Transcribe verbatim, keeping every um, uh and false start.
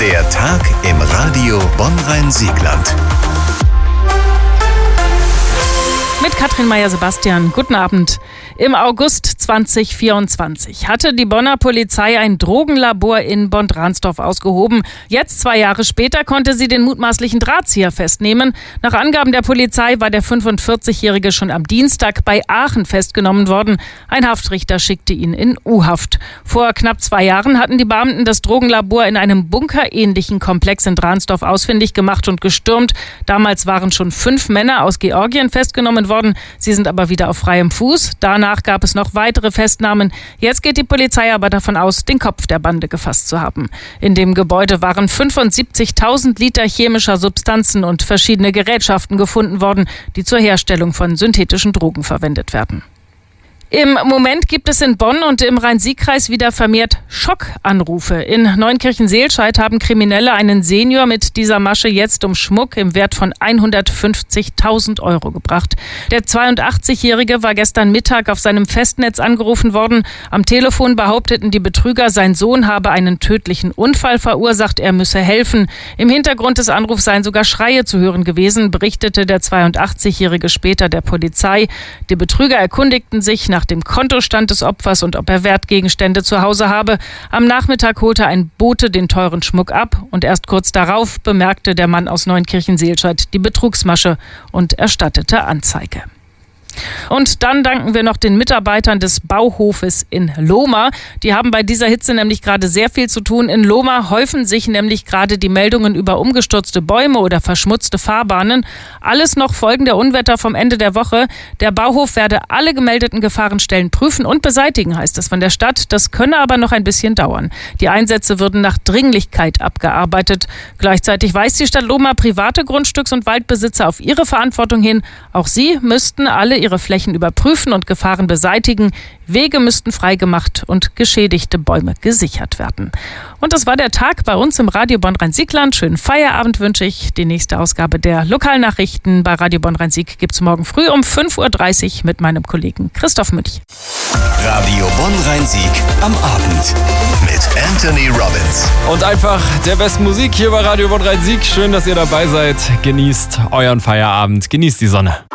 Der Tag im Radio Bonn-Rhein-Siegland. Mit Katrin Meyer-Sebastian. Guten Abend. Im August zweitausendvierundzwanzig hatte die Bonner Polizei ein Drogenlabor in Bonn-Dransdorf ausgehoben. Jetzt, zwei Jahre später, konnte sie den mutmaßlichen Drahtzieher festnehmen. Nach Angaben der Polizei war der fünfundvierzigjährige schon am Dienstag bei Aachen festgenommen worden. Ein Haftrichter schickte ihn in U-Haft. Vor knapp zwei Jahren hatten die Beamten das Drogenlabor in einem bunkerähnlichen Komplex in Dransdorf ausfindig gemacht und gestürmt. Damals waren schon fünf Männer aus Georgien festgenommen worden. Sie sind aber wieder auf freiem Fuß. Danach gab es noch weitere Festnahmen. Jetzt geht die Polizei aber davon aus, den Kopf der Bande gefasst zu haben. In dem Gebäude waren fünfundsiebzigtausend Liter chemischer Substanzen und verschiedene Gerätschaften gefunden worden, die zur Herstellung von synthetischen Drogen verwendet werden. Im Moment gibt es in Bonn und im Rhein-Sieg-Kreis wieder vermehrt Schockanrufe. In Neunkirchen-Seelscheid haben Kriminelle einen Senior mit dieser Masche jetzt um Schmuck im Wert von hundertfünfzigtausend Euro gebracht. Der zweiundachtzigjährige war gestern Mittag auf seinem Festnetz angerufen worden. Am Telefon behaupteten die Betrüger, sein Sohn habe einen tödlichen Unfall verursacht, er müsse helfen. Im Hintergrund des Anrufs seien sogar Schreie zu hören gewesen, berichtete der zweiundachtzigjährige später der Polizei. Die Betrüger erkundigten sich nach dem Kontostand des Opfers und ob er Wertgegenstände zu Hause habe. Am Nachmittag holte ein Bote den teuren Schmuck ab und erst kurz darauf bemerkte der Mann aus Neunkirchen-Seelscheid die Betrugsmasche und erstattete Anzeige. Und dann danken wir noch den Mitarbeitern des Bauhofes in Lohmar. Die haben bei dieser Hitze nämlich gerade sehr viel zu tun. In Lohmar häufen sich nämlich gerade die Meldungen über umgestürzte Bäume oder verschmutzte Fahrbahnen. Alles noch Folgen der Unwetter vom Ende der Woche. Der Bauhof werde alle gemeldeten Gefahrenstellen prüfen und beseitigen, heißt es von der Stadt. Das könne aber noch ein bisschen dauern. Die Einsätze würden nach Dringlichkeit abgearbeitet. Gleichzeitig weist die Stadt Lohmar private Grundstücks- und Waldbesitzer auf ihre Verantwortung hin. Auch sie müssten alle ihre Flächen überprüfen und Gefahren beseitigen. Wege müssten freigemacht und geschädigte Bäume gesichert werden. Und das war der Tag bei uns im Radio Bonn-Rhein-Siegland. Schönen Feierabend wünsche ich. Die nächste Ausgabe der Lokalnachrichten bei Radio Bonn-Rhein-Sieg gibt es morgen früh um fünf Uhr dreißig mit meinem Kollegen Christoph Münch. Radio Bonn-Rhein-Sieg am Abend mit Anthony Robbins. Und einfach der besten Musik hier bei Radio Bonn-Rhein-Sieg. Schön, dass ihr dabei seid. Genießt euren Feierabend. Genießt die Sonne.